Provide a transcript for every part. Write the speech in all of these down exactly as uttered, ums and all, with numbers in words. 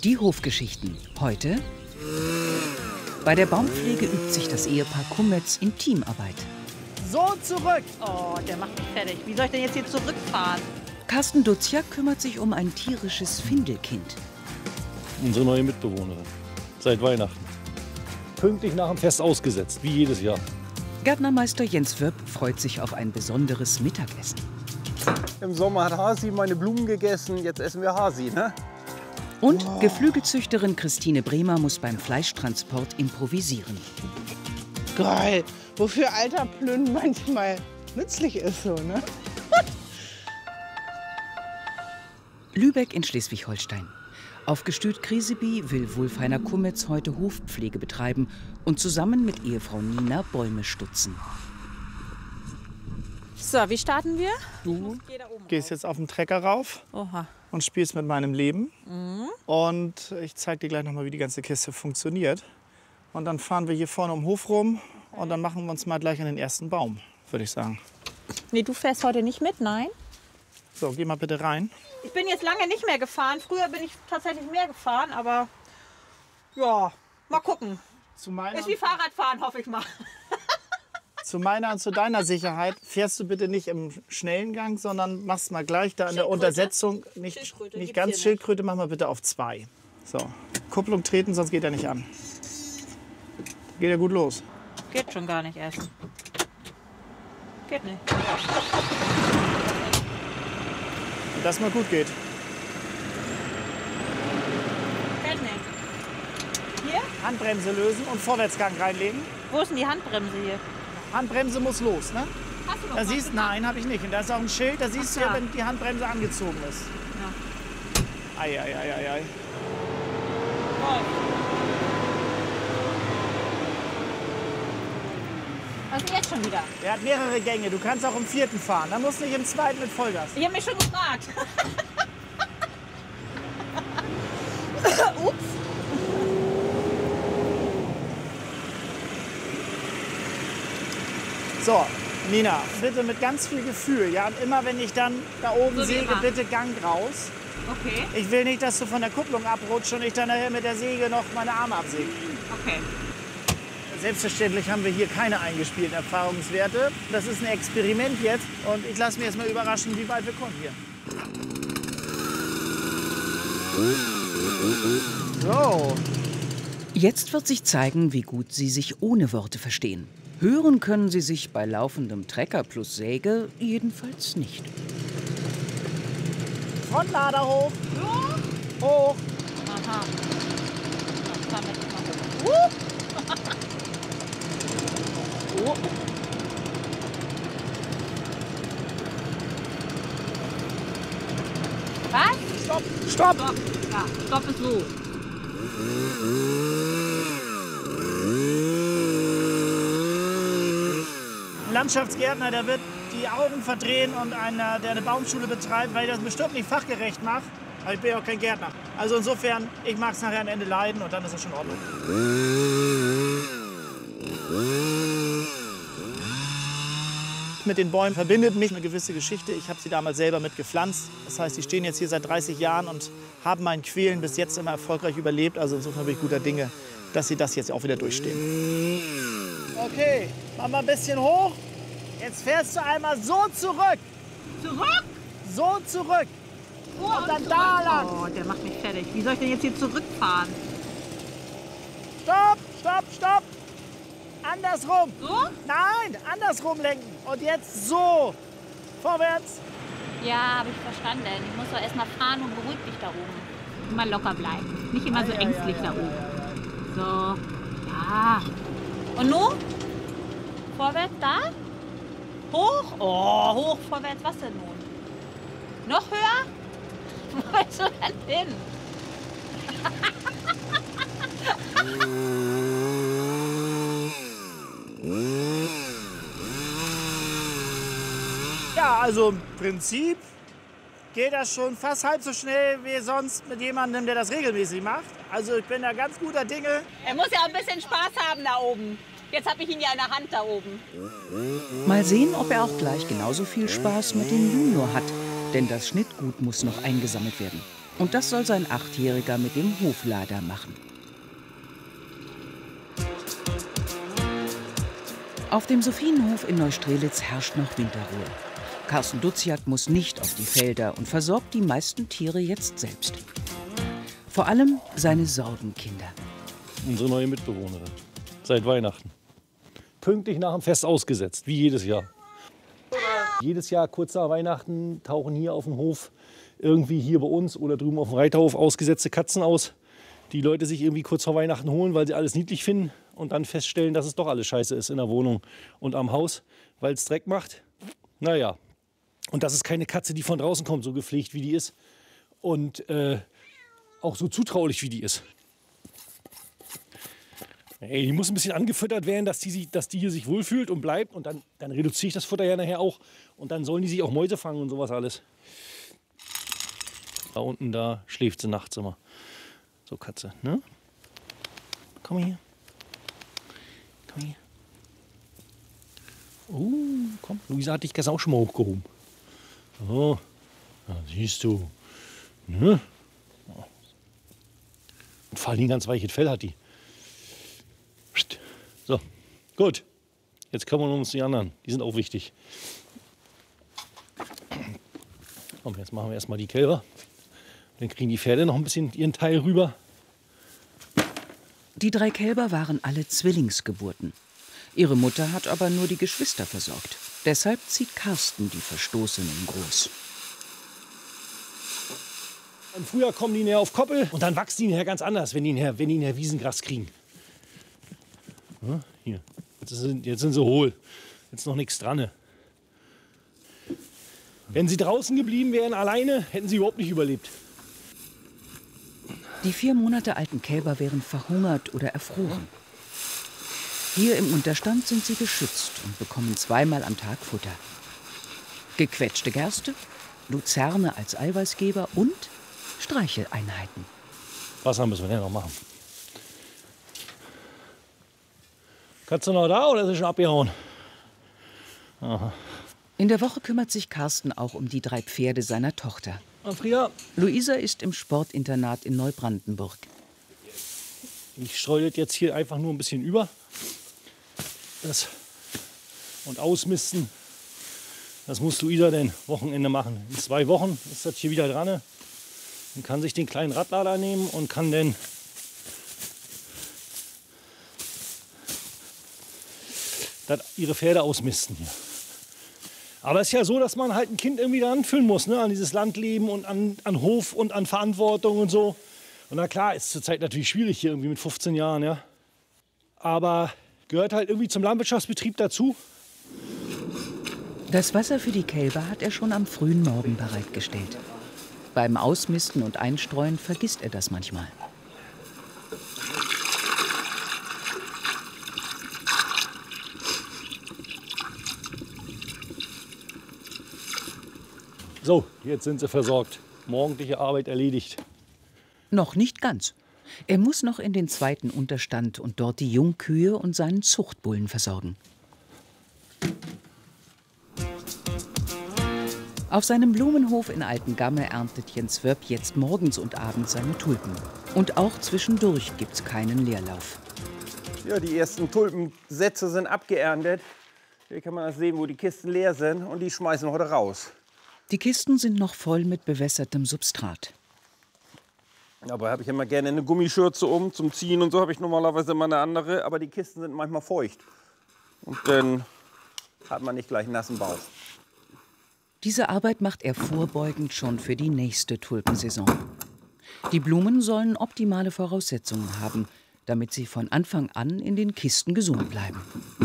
Die Hofgeschichten. Heute: Bei der Baumpflege übt sich das Ehepaar Kummetz in Teamarbeit. So, zurück! Oh, der macht mich fertig. Wie soll ich denn jetzt hier zurückfahren? Carsten Dutzjak kümmert sich um ein tierisches Findelkind. Unsere neue Mitbewohnerin. Seit Weihnachten. Pünktlich nach dem Fest ausgesetzt, wie jedes Jahr. Gärtnermeister Jens Wöpp freut sich auf ein besonderes Mittagessen. Im Sommer hat Hasi meine Blumen gegessen, jetzt essen wir Hasi, ne? Und Geflügelzüchterin Christine Bremer muss beim Fleischtransport improvisieren. Geil, wofür alter Plünn manchmal nützlich ist, so, ne? Lübeck in Schleswig-Holstein. Auf Gestüt Kriseby will Wulfheiner Kummetz heute Hofpflege betreiben und zusammen mit Ehefrau Nina Bäume stutzen. So, wie starten wir? Du gehst jetzt auf den Trecker rauf Oha. und spielst mit meinem Leben. Mhm. Und ich zeige dir gleich noch mal, wie die ganze Kiste funktioniert. Und dann fahren wir hier vorne um den Hof rum und dann machen wir uns mal gleich an den ersten Baum, würde ich sagen. Nee, du fährst heute nicht mit, nein? So, geh mal bitte rein. Ich bin jetzt lange nicht mehr gefahren. Früher bin ich tatsächlich mehr gefahren, aber ja, mal gucken. Zu meiner, Ist wie Fahrradfahren, hoffe ich mal. zu meiner und zu deiner Sicherheit fährst du bitte nicht im schnellen Gang, sondern machst mal gleich da an der Untersetzung. Nicht, Schildkröte nicht gibt's hier ganz Schildkröte, mach mal bitte auf zwei. So, Kupplung treten, sonst geht er nicht an. Geht ja gut los. Geht schon gar nicht erst. Geht nicht. Wenn das mal gut geht. Geht nicht. Hier? Handbremse lösen und Vorwärtsgang reinlegen. Wo ist denn die Handbremse hier? Handbremse muss los, ne? Hast du doch Da was siehst, gemacht? nein, habe ich nicht. Und da ist auch ein Schild, da siehst Ach, du ja, da. wenn die Handbremse angezogen ist. Ja. Ei, ei, ei, ei, ei. Was ist jetzt schon wieder? Er hat mehrere Gänge, du kannst auch im vierten fahren. Da musst du nicht im zweiten mit Vollgas. Ich habe mich schon gefragt. Ups. So, Nina, bitte mit ganz viel Gefühl. Ja, und immer wenn ich dann da oben So wie säge, immer. bitte Gang raus. Okay, Ich will nicht, dass du von der Kupplung abrutscht und ich dann nachher mit der Säge noch meine Arme absäge. okay. Selbstverständlich haben wir hier keine eingespielten Erfahrungswerte. Das ist ein Experiment jetzt und ich lasse mich jetzt mal überraschen, wie weit wir kommen hier. So. Jetzt wird sich zeigen, wie gut sie sich ohne Worte verstehen. Hören können sie sich bei laufendem Trecker plus Säge jedenfalls nicht. Frontlader hoch. Ja. Hoch. Aha. Das kann ich machen. Uh. Oh. Was? Stopp. Stopp. Stopp. Ja, Stopp ist so. Ein Landschaftsgärtner, der wird die Augen verdrehen und einer, der eine Baumschule betreibt, weil ich das bestimmt nicht fachgerecht mache. Aber ich bin ja auch kein Gärtner. Also insofern, ich mag es nachher am Ende leiden und dann ist es schon in Ordnung. Mit den Bäumen verbindet mich eine gewisse Geschichte. Ich habe sie damals selber mit gepflanzt. Das heißt, sie stehen jetzt hier seit dreißig Jahren und haben mein Quälen bis jetzt immer erfolgreich überlebt. Also insofern bin ich guter Dinge, dass sie das jetzt auch wieder durchstehen. Okay, mach mal ein bisschen hoch. Jetzt fährst du einmal so zurück. Zurück? So zurück. Oh, Und dann da lang. Oh, der macht mich fertig. Wie soll ich denn jetzt hier zurückfahren? Stopp, stopp, stopp. Andersrum. So? Nein, andersrum lenken. Und jetzt so. Vorwärts. Ja, habe ich verstanden. Ich muss doch erst mal fahren und beruhig dich da oben. Immer locker bleiben. Nicht immer so Ja, ja, ängstlich ja, da ja, oben. ja, So. Ja. Und nun? Vorwärts da? Hoch? Oh, hoch, vorwärts. Was denn nun? Noch höher? Wo willst du denn hin? Ja, also im Prinzip geht das schon fast halb so schnell wie sonst mit jemandem, der das regelmäßig macht. Also ich bin da ganz guter Dinge. Er muss ja ein bisschen Spaß haben da oben. Jetzt habe ich ihn ja in der Hand da oben. Mal sehen, ob er auch gleich genauso viel Spaß mit dem Junior hat. Denn das Schnittgut muss noch eingesammelt werden. Und das soll sein Achtjähriger mit dem Hoflader machen. Auf dem Sophienhof in Neustrelitz herrscht noch Winterruhe. Carsten Duziak muss nicht auf die Felder und versorgt die meisten Tiere jetzt selbst. Vor allem seine Sorgenkinder. Unsere neue Mitbewohnerin. Seit Weihnachten. Pünktlich nach dem Fest ausgesetzt, wie jedes Jahr. Jedes Jahr kurz nach Weihnachten tauchen hier auf dem Hof irgendwie hier bei uns oder drüben auf dem Reiterhof ausgesetzte Katzen aus, die Leute sich irgendwie kurz vor Weihnachten holen, weil sie alles niedlich finden und dann feststellen, dass es doch alles scheiße ist in der Wohnung und am Haus, weil es Dreck macht. Naja, und das ist keine Katze, die von draußen kommt, so gepflegt wie die ist und äh, auch so zutraulich wie die ist. Ey, die muss ein bisschen angefüttert werden, dass die, sich, dass die hier sich wohlfühlt und bleibt. Und dann, dann reduziere ich das Futter ja nachher auch. Und dann sollen die sich auch Mäuse fangen und sowas alles. Da unten, da schläft sie nachts immer. So, Katze, ne? Komm hier. Komm hier. Oh, komm. Luisa hat dich gestern auch schon mal hochgehoben. Oh, ja, siehst du. Ne? Und vor allem ganz weiches Fell hat die. So, gut. Jetzt kümmern wir uns um die anderen. Die sind auch wichtig. Komm, jetzt machen wir erstmal die Kälber. Dann kriegen die Pferde noch ein bisschen ihren Teil rüber. Die drei Kälber waren alle Zwillingsgeburten. Ihre Mutter hat aber nur die Geschwister versorgt. Deshalb zieht Carsten die Verstoßenen groß. Im Frühjahr kommen die näher auf Koppel und dann wachsen die nachher ganz anders, wenn die nachher, wenn die nachher Wiesengras kriegen. Ja, hier. Jetzt sind, jetzt sind sie hohl. Jetzt noch nichts dran. Wenn sie draußen geblieben wären, alleine, hätten sie überhaupt nicht überlebt. Die vier Monate alten Kälber wären verhungert oder erfroren. Hier im Unterstand sind sie geschützt und bekommen zweimal am Tag Futter. Gequetschte Gerste, Luzerne als Eiweißgeber und Streicheleinheiten. Wasser müssen wir denn noch machen. Katze noch da oder ist sie schon abgehauen? Aha. In der Woche kümmert sich Carsten auch um die drei Pferde seiner Tochter. Frieda. Luisa ist im Sportinternat in Neubrandenburg. Ich streue das jetzt hier einfach nur ein bisschen über. Das und ausmisten. Das muss Luisa denn Wochenende machen. In zwei Wochen ist das hier wieder dran. Und kann sich den kleinen Radlader nehmen und kann dann das, ihre Pferde ausmisten hier. Aber es ist ja so, dass man halt ein Kind irgendwie daran fühlen muss, ne? An dieses Landleben und an, an Hof und an Verantwortung und so. Und na klar, ist zurzeit natürlich schwierig hier irgendwie mit fünfzehn Jahren, ja. Aber gehört halt irgendwie zum Landwirtschaftsbetrieb dazu. Das Wasser für die Kälber hat er schon am frühen Morgen bereitgestellt. Beim Ausmisten und Einstreuen vergisst er das manchmal. So, jetzt sind sie versorgt. Morgendliche Arbeit erledigt. Noch nicht ganz. Er muss noch in den zweiten Unterstand und dort die Jungkühe und seinen Zuchtbullen versorgen. Auf seinem Blumenhof in Altengamme erntet Jens Wöpp jetzt morgens und abends seine Tulpen. Und auch zwischendurch gibt's keinen Leerlauf. Ja, die ersten Tulpensätze sind abgeerntet. Hier kann man das sehen, wo die Kisten leer sind, und die schmeißen wir heute raus. Die Kisten sind noch voll mit bewässertem Substrat. Aber habe ich immer gerne eine Gummischürze um zum Ziehen und so habe ich normalerweise immer eine andere. Aber die Kisten sind manchmal feucht. Und dann hat man nicht gleich einen nassen Bauch. Diese Arbeit macht er vorbeugend schon für die nächste Tulpensaison. Die Blumen sollen optimale Voraussetzungen haben, damit sie von Anfang an in den Kisten gesund bleiben.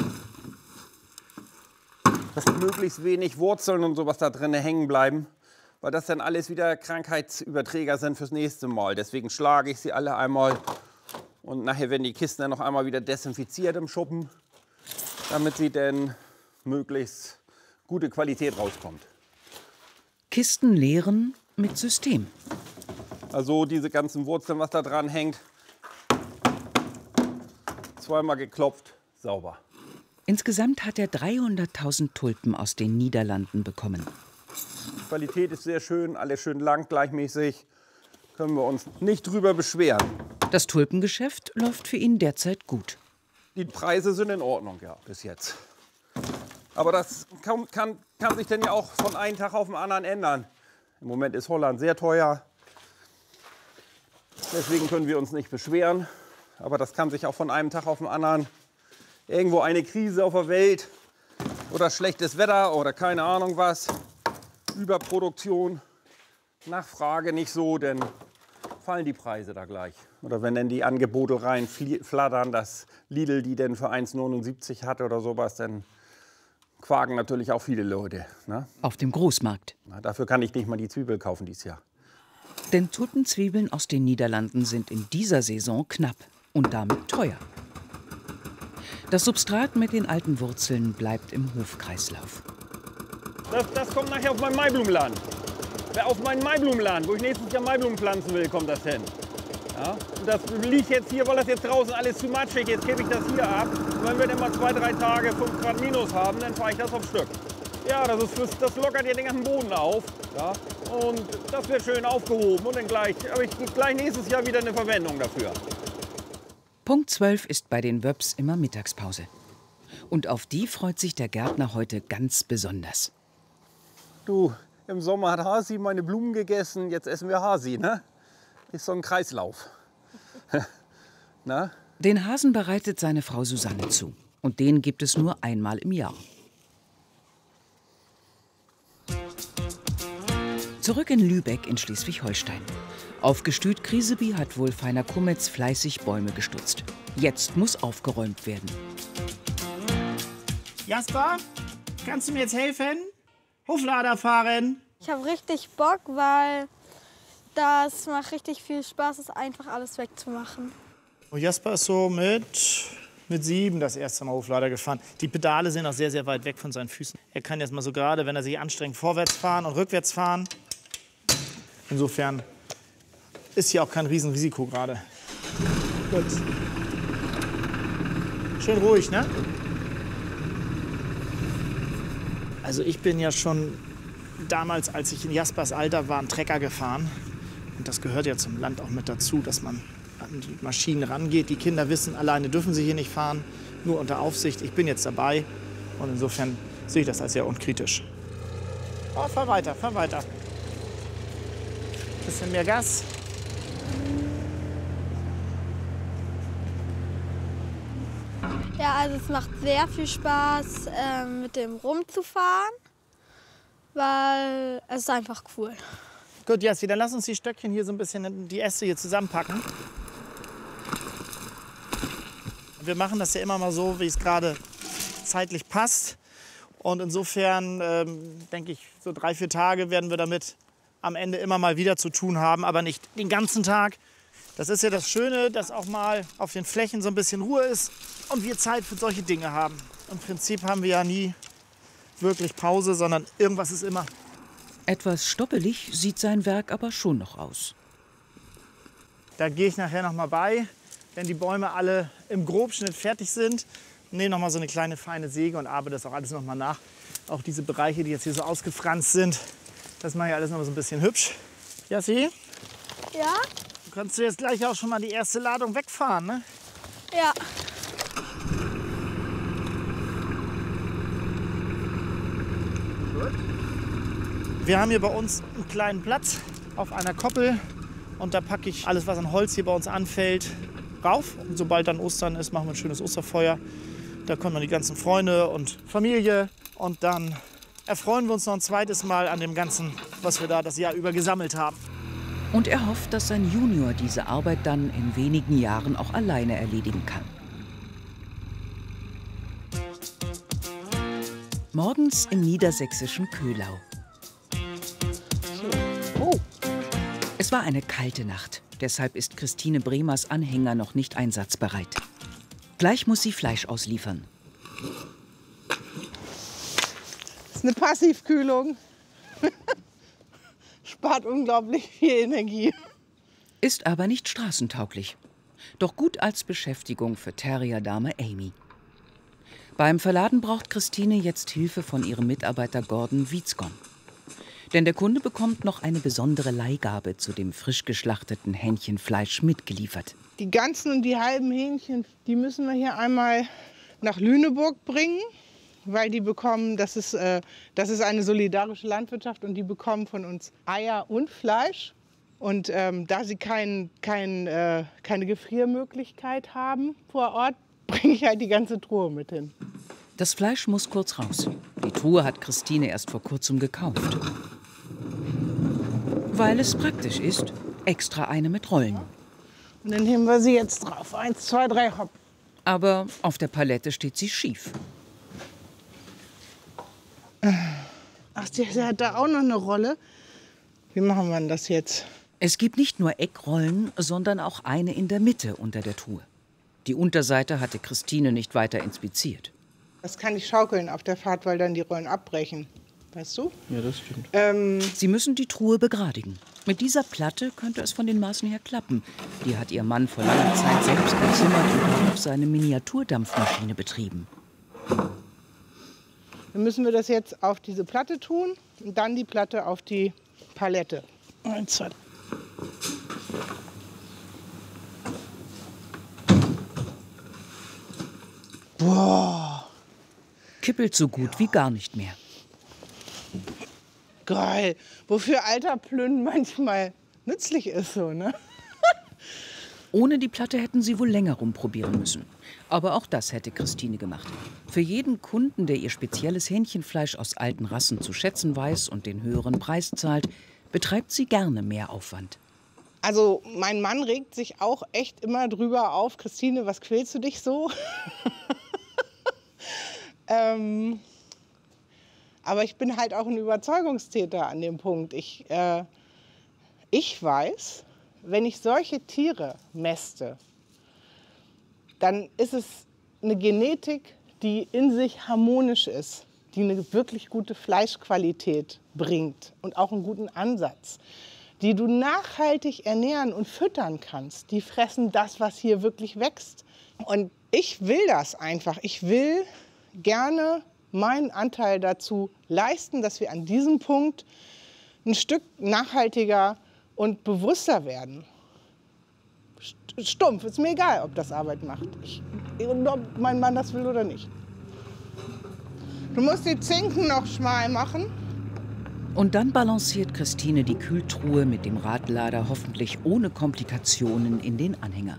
Dass möglichst wenig Wurzeln und sowas da drin hängen bleiben, weil das dann alles wieder Krankheitsüberträger sind fürs nächste Mal. Deswegen schlage ich sie alle einmal und nachher werden die Kisten dann noch einmal wieder desinfiziert im Schuppen, damit sie dann möglichst gute Qualität rauskommt. Kisten leeren mit System. Also diese ganzen Wurzeln, was da dran hängt, zweimal geklopft, sauber. Insgesamt hat er dreihunderttausend Tulpen aus den Niederlanden bekommen. Die Qualität ist sehr schön, alles schön lang, gleichmäßig. können wir uns nicht drüber beschweren. Das Tulpengeschäft läuft für ihn derzeit gut. Die Preise sind in Ordnung, ja, bis jetzt. Aber das kann, kann, kann sich dann ja auch von einem Tag auf den anderen ändern. Im Moment ist Holland sehr teuer. Deswegen können wir uns nicht beschweren. Aber das kann sich auch von einem Tag auf den anderen, irgendwo eine Krise auf der Welt oder schlechtes Wetter oder keine Ahnung was, Überproduktion, Nachfrage nicht so, dann fallen die Preise da gleich. Oder wenn dann die Angebote rein flattern, dass Lidl die denn für eins neunundsiebzig hat oder sowas, dann quaken natürlich auch viele Leute. Ne? Auf dem Großmarkt. Na, dafür kann ich nicht mal die Zwiebel kaufen dieses Jahr. Denn Tulpenzwiebeln aus den Niederlanden sind in dieser Saison knapp und damit teuer. Das Substrat mit den alten Wurzeln bleibt im Hofkreislauf. Das, das kommt nachher auf mein Maiblumenladen. Auf meinen Maiblumenladen, wo ich nächstes Jahr Maiblumen pflanzen will, kommt das hin. Ja? Und das liegt jetzt hier, weil das jetzt draußen alles zu matschig ist, gebe ich das hier ab. Und wenn wir dann mal zwei, drei Tage fünf Grad minus haben, dann fahre ich das aufs Stück. Ja, das, ist, das, das lockert ja den ganzen Boden auf. Ja? Und das wird schön aufgehoben. Und dann gleich habe ich gleich nächstes Jahr wieder eine Verwendung dafür. Punkt zwölf ist bei den Wöps immer Mittagspause. Und auf die freut sich der Gärtner heute ganz besonders. Du, im Sommer hat Hasi meine Blumen gegessen, jetzt essen wir Hasi, ne? Ist so ein Kreislauf. Na? Den Hasen bereitet seine Frau Susanne zu. Und den gibt es nur einmal im Jahr. Zurück in Lübeck in Schleswig-Holstein. Auf Gestüt Kriseby hat Wolfheiner Kummetz fleißig Bäume gestutzt. Jetzt muss aufgeräumt werden. Jasper, kannst du mir jetzt helfen? Hoflader fahren. Ich habe richtig Bock, weil das macht richtig viel Spaß, es einfach alles wegzumachen. Und Jasper ist so mit, mit sieben das erste Mal Hoflader gefahren. Die Pedale sind auch sehr, sehr weit weg von seinen Füßen. Er kann jetzt mal so gerade, wenn er sich anstrengt, vorwärts fahren und rückwärts fahren. Insofern ist hier auch kein Riesenrisiko gerade. Gut. Schön ruhig, ne? Also ich bin ja schon damals, als ich in Jaspers Alter war, einen Trecker gefahren. Und das gehört ja zum Land auch mit dazu, dass man an die Maschinen rangeht. Die Kinder wissen, alleine dürfen sie hier nicht fahren, nur unter Aufsicht. Ich bin jetzt dabei und insofern sehe ich das als sehr unkritisch. Oh, fahr weiter, fahr weiter. Bisschen mehr Gas. Ja, also es macht sehr viel Spaß, äh, mit dem rumzufahren, weil es ist einfach cool. Gut, Jassi, dann lass uns die Stöckchen hier so ein bisschen, die Äste hier zusammenpacken. Wir machen das ja immer mal so, wie es gerade zeitlich passt. Und insofern ähm, denke ich, so drei, vier Tage werden wir damit am Ende immer mal wieder zu tun haben, aber nicht den ganzen Tag. Das ist ja das Schöne, dass auch mal auf den Flächen so ein bisschen Ruhe ist und wir Zeit für solche Dinge haben. Im Prinzip haben wir ja nie wirklich Pause, sondern irgendwas ist immer. Etwas stoppelig sieht sein Werk aber schon noch aus. Da gehe ich nachher noch mal bei, wenn die Bäume alle im Grobschnitt fertig sind. Nehme noch mal so eine kleine feine Säge und arbeite das auch alles noch mal nach. Auch diese Bereiche, die jetzt hier so ausgefranst sind, das mache ich alles noch mal so ein bisschen hübsch. Jassi? Ja? Du kannst du jetzt gleich auch schon mal die erste Ladung wegfahren, ne? Ja. Wir haben hier bei uns einen kleinen Platz auf einer Koppel und da packe ich alles, was an Holz hier bei uns anfällt, rauf. Und sobald dann Ostern ist, machen wir ein schönes Osterfeuer. Da kommen dann die ganzen Freunde und Familie und dann erfreuen wir uns noch ein zweites Mal an dem Ganzen, was wir da das Jahr über gesammelt haben. Und er hofft, dass sein Junior diese Arbeit dann in wenigen Jahren auch alleine erledigen kann. Morgens im niedersächsischen Köhlau. Es war eine kalte Nacht, deshalb ist Christine Bremers Anhänger noch nicht einsatzbereit. Gleich muss sie Fleisch ausliefern. Das ist eine Passivkühlung. Spart unglaublich viel Energie. Ist aber nicht straßentauglich. Doch gut als Beschäftigung für Terrierdame Amy. Beim Verladen braucht Christine jetzt Hilfe von ihrem Mitarbeiter Gordon Wietzgon. Denn der Kunde bekommt noch eine besondere Leihgabe zu dem frisch geschlachteten Hähnchenfleisch mitgeliefert. Die ganzen und die halben Hähnchen, die müssen wir hier einmal nach Lüneburg bringen, weil die bekommen, das ist, äh, das ist eine solidarische Landwirtschaft und die bekommen von uns Eier und Fleisch. Und ähm, da sie kein, kein, äh, keine Gefriermöglichkeit haben vor Ort, bringe ich halt die ganze Truhe mit hin. Das Fleisch muss kurz raus. Die Truhe hat Christine erst vor kurzem gekauft. Weil es praktisch ist, extra eine mit Rollen. Und dann heben wir sie jetzt drauf. Eins, zwei, drei, hopp. Aber auf der Palette steht sie schief. Ach, sie hat da auch noch eine Rolle. Wie machen wir denn das jetzt? Es gibt nicht nur Eckrollen, sondern auch eine in der Mitte unter der Truhe. Die Unterseite hatte Christine nicht weiter inspiziert. Das kann ich schaukeln auf der Fahrt, weil dann die Rollen abbrechen. Weißt du? Ja, das stimmt. Ähm, Sie müssen die Truhe begradigen. Mit dieser Platte könnte es von den Maßen her klappen. Die hat ihr Mann vor langer Zeit selbst gezimmert und auf seine Miniaturdampfmaschine betrieben. Dann müssen wir das jetzt auf diese Platte tun und dann die Platte auf die Palette. Eins, zwei. Boah, Kippelt so gut wie gar nicht mehr. geil. Wofür alter Plünn manchmal nützlich ist, so, ne? Ohne die Platte hätten sie wohl länger rumprobieren müssen. Aber auch das hätte Christine gemacht. Für jeden Kunden, der ihr spezielles Hähnchenfleisch aus alten Rassen zu schätzen weiß und den höheren Preis zahlt, betreibt sie gerne mehr Aufwand. Also mein Mann regt sich auch echt immer drüber auf. Christine, was quälst du dich so? ähm, aber ich bin halt auch ein Überzeugungstäter an dem Punkt. Ich, äh, ich weiß, wenn ich solche Tiere mäste, dann ist es eine Genetik, die in sich harmonisch ist, die eine wirklich gute Fleischqualität bringt und auch einen guten Ansatz, die du nachhaltig ernähren und füttern kannst. Die fressen das, was hier wirklich wächst. Und ich will das einfach. Ich will gerne meinen Anteil dazu leisten, dass wir an diesem Punkt ein Stück nachhaltiger und bewusster werden. Stumpf, ist mir egal, ob das Arbeit macht. Ich, und ob mein Mann das will oder nicht. Du musst die Zinken noch schmal machen. Und dann balanciert Christine die Kühltruhe mit dem Radlader hoffentlich ohne Komplikationen in den Anhänger.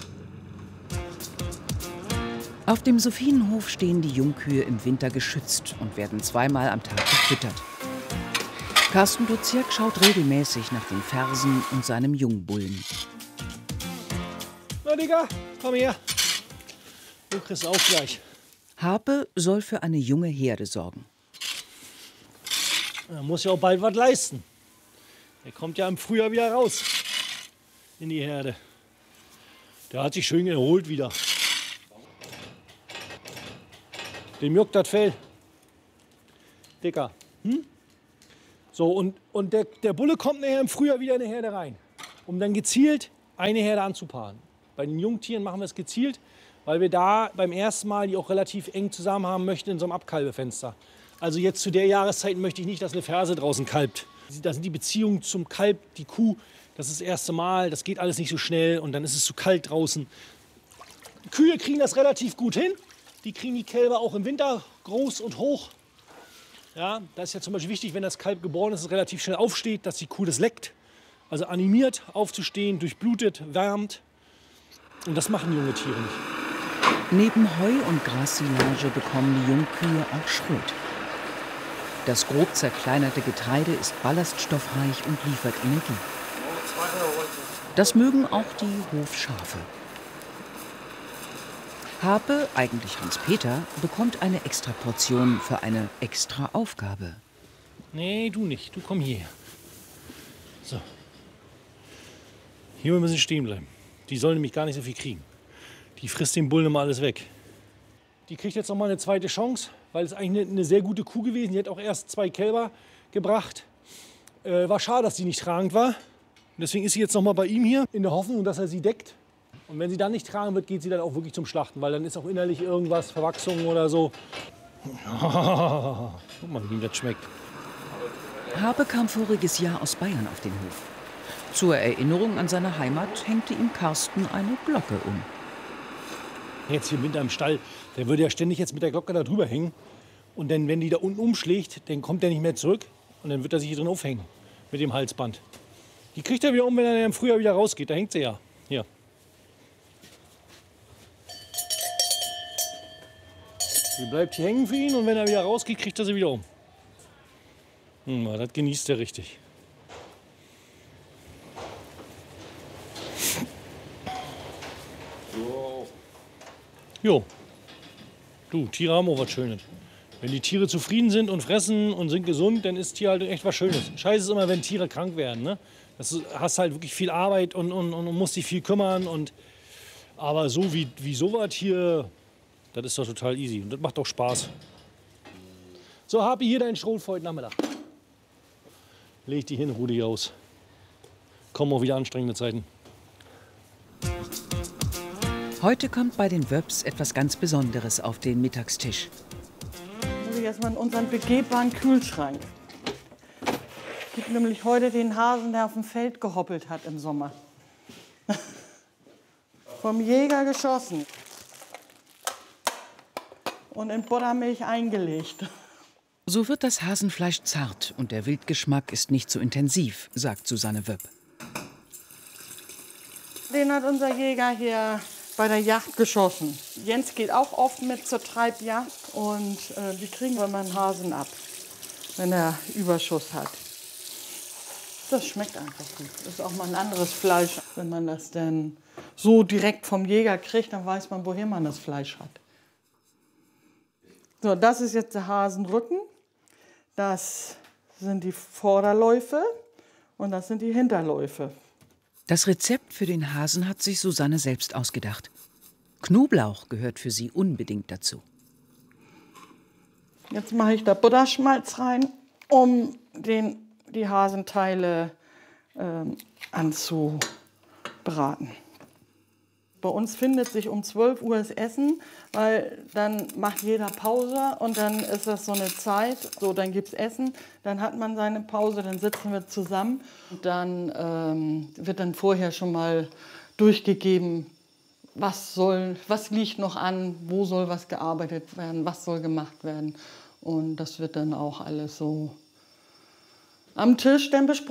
Auf dem Sophienhof stehen die Jungkühe im Winter geschützt und werden zweimal am Tag gefüttert. Carsten Duziak schaut regelmäßig nach den Fersen und seinem Jungbullen. Na, Digga, komm her. Du kriegst auch gleich. Harpe soll für eine junge Herde sorgen. Er muss ja auch bald was leisten. Der kommt ja im Frühjahr wieder raus in die Herde. Der hat sich schön erholt wieder. Dem juckt das Fell. Dicker. Hm? So, und, und der, der Bulle kommt nachher im Frühjahr wieder in die Herde rein, um dann gezielt eine Herde anzupaaren. Bei den Jungtieren machen wir es gezielt, weil wir da beim ersten Mal die auch relativ eng zusammen haben möchten in so einem Abkalbefenster. Also jetzt zu der Jahreszeit möchte ich nicht, dass eine Ferse draußen kalbt. Da sind die Beziehungen zum Kalb, die Kuh, das ist das erste Mal, das geht alles nicht so schnell und dann ist es zu kalt draußen. Kühe kriegen das relativ gut hin. Die kriegen die Kälber auch im Winter groß und hoch. Ja, da ist ja zum Beispiel wichtig, wenn das Kalb geboren ist, es relativ schnell aufsteht, dass die Kuh das leckt. Also animiert aufzustehen, durchblutet, wärmt. Und das machen junge Tiere nicht. Neben Heu und Grassilage bekommen die Jungkühe auch Schrot. Das grob zerkleinerte Getreide ist ballaststoffreich und liefert Energie. Das mögen auch die Hofschafe. Harpe, eigentlich Hans-Peter, bekommt eine Extraportion für eine extra Aufgabe. Nee, du nicht. Du komm hierher. So. Hier müssen sie stehen bleiben. Die sollen nämlich gar nicht so viel kriegen. Die frisst den Bullen immer alles weg. Die kriegt jetzt noch mal eine zweite Chance, weil es eigentlich eine, eine sehr gute Kuh gewesen. Die hat auch erst zwei Kälber gebracht. Äh, war schade, dass sie nicht tragend war. Und deswegen ist sie jetzt noch mal bei ihm hier, in der Hoffnung, dass er sie deckt. Und wenn sie dann nicht tragen wird, geht sie dann auch wirklich zum Schlachten, weil dann ist auch innerlich irgendwas, Verwachsung oder so. Guck mal, wie ihm das schmeckt. Habe kam voriges Jahr aus Bayern auf den Hof. Zur Erinnerung an seine Heimat hängte ihm Carsten eine Glocke um. Jetzt hier Winter im Stall, der würde ja ständig jetzt mit der Glocke da drüber hängen. Und dann, wenn die da unten umschlägt, dann kommt er nicht mehr zurück. Und dann wird er sich hier drin aufhängen mit dem Halsband. Die kriegt er wieder um, wenn er im Frühjahr wieder rausgeht. Da hängt sie ja. Hier. Die bleibt hier hängen für ihn und wenn er wieder rausgeht, kriegt er sie wieder um. Hm, das genießt er richtig. Jo. Du, Tiere haben auch was Schönes. Wenn die Tiere zufrieden sind und fressen und sind gesund, dann ist Tier halt echt was Schönes. Scheiße ist immer, wenn Tiere krank werden. Ne? Das ist, hast halt wirklich viel Arbeit und, und, und musst dich viel kümmern. Und, aber so wie, wie sowas hier, das ist doch total easy. Und das macht auch Spaß. So, Hapi, hier dein Schrot für heute Nachmittag. Leg die hin, ruh dich aus. Kommen auch wieder anstrengende Zeiten. Heute kommt bei den Wöps etwas ganz Besonderes auf den Mittagstisch. Muss ich erstmal in unseren begehbaren Kühlschrank. Es gibt nämlich heute den Hasen, der auf dem Feld gehoppelt hat im Sommer. Vom Jäger geschossen. Und in Buttermilch eingelegt. So wird das Hasenfleisch zart und der Wildgeschmack ist nicht so intensiv, sagt Susanne Wöpp. Den hat unser Jäger hier bei der Jagd geschossen. Jens geht auch oft mit zur Treibjagd und äh, die kriegen wir mal einen Hasen ab, wenn er Überschuss hat. Das schmeckt einfach gut. Das ist auch mal ein anderes Fleisch. Wenn man das dann so direkt vom Jäger kriegt, dann weiß man, woher man das Fleisch hat. So, das ist jetzt der Hasenrücken. Das sind die Vorderläufe und das sind die Hinterläufe. Das Rezept für den Hasen hat sich Susanne selbst ausgedacht. Knoblauch gehört für sie unbedingt dazu. Jetzt mache ich da Butterschmalz rein, um den, die Hasenteile ähm, anzubraten. Bei uns findet sich um zwölf Uhr das Essen, weil dann macht jeder Pause und dann ist das so eine Zeit, so dann gibt es Essen, dann hat man seine Pause, dann sitzen wir zusammen. Und dann ähm, wird dann vorher schon mal durchgegeben, was, soll, was liegt noch an, wo soll was gearbeitet werden, was soll gemacht werden. Und das wird dann auch alles so am Tisch dann besprochen.